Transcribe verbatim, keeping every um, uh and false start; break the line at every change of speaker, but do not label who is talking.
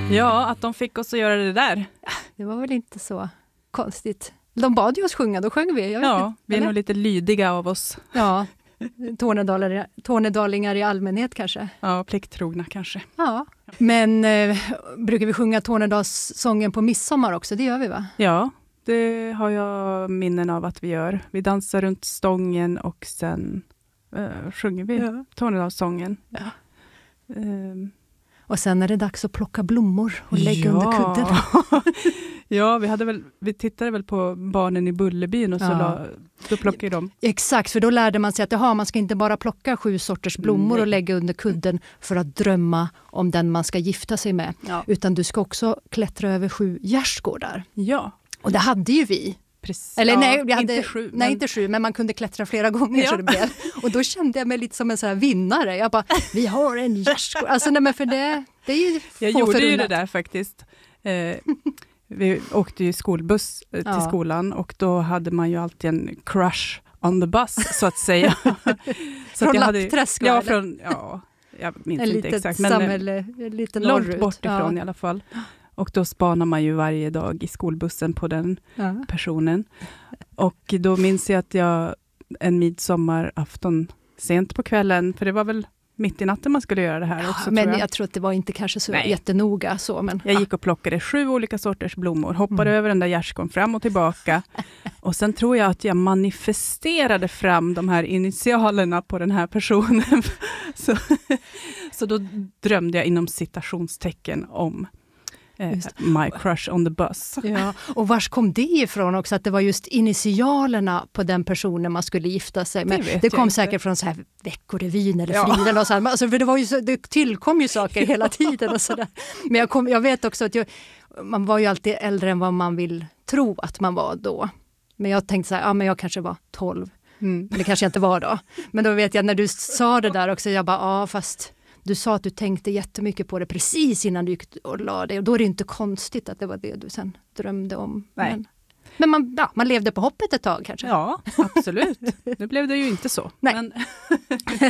Ja, att de fick oss att göra det där.
Det var väl inte så konstigt. De bad ju oss sjunga, då sjöng vi. Jag vet
Ja,
inte.
vi är
Eller?
nog lite lydiga av oss.
Ja, Tornedalingar, Tornedalingar i allmänhet kanske.
Ja, plikttrogna kanske.
Ja, men eh, brukar vi sjunga Tornedalssången på midsommar också? Det gör vi, va?
Ja, det har jag minnen av att vi gör. Vi dansar runt stången och sen uh, sjunger vi ja. Tornedalssången.
Ja.
Um.
Och sen är det dags att plocka blommor och lägga
ja.
under kudden.
Ja, vi, hade väl, vi tittade väl på Barnen i Bullerbyn och så ja. la, då plockade de.
Exakt, för då lärde man sig att aha, man ska inte bara plocka sju sorters blommor Nej. och lägga under kudden för att drömma om den man ska gifta sig med. Ja. Utan du ska också klättra över sju gärdsgårdar.
Ja.
Och det hade ju vi.
Precis.
Eller
ja,
nej, vi hade,
inte sju.
Nej,
men...
inte sju, men man kunde klättra flera gånger ja. så det blev. Och då kände jag mig lite som en sån här vinnare. Jag bara, vi har en gärdsgård. Alltså nej, men för det, det är ju
Jag gjorde förunnat. ju det där faktiskt. Eh, vi åkte ju skolbuss eh, till ja. skolan och då hade man ju alltid en crush on the bus, så att säga. så
från
att jag
Lappträsk?
hade, ja, från, ja, jag minns
en
inte exakt. Men
samhälle, lite
långt bort ifrån
ja.
i alla fall. Och då spanar man ju varje dag i skolbussen på den ja. personen. Och då minns jag att jag en midsommarafton sent på kvällen, för det var väl mitt i natten man skulle göra det här också.
Ja, men
tror jag.
jag tror att det var inte kanske så
Nej.
jättenoga. Så, men,
jag gick och plockade sju olika sorters blommor, hoppade mm. över den där gärdsgården fram och tillbaka. Och sen tror jag att jag manifesterade fram de här initialerna på den här personen. så, så då drömde jag inom citationstecken om Eh, my crush on the bus.
Ja, och vars kom det ifrån också? Att det var just initialerna på den personen man skulle gifta sig med. Det, det kom säkert inte. Från så här Veckorevyn eller
ja.
Friden och så här. Alltså, för det, var ju så, det tillkom ju saker hela tiden och sådär. Men jag, kom, jag vet också att jag, man var ju alltid äldre än vad man vill tro att man var då. Men jag tänkte så här, ja men jag kanske var tolv. Mm. Men det kanske jag inte var då. Men då vet jag när du sa det där också, jag bara, ja fast du sa att du tänkte jättemycket på det precis innan du gick och la dig. Och då är det inte konstigt att det var det du sen drömde om.
Nej.
Men, men man, ja, man levde på hoppet ett tag kanske.
Ja, absolut. Nu blev det ju inte så.
Nej.
Men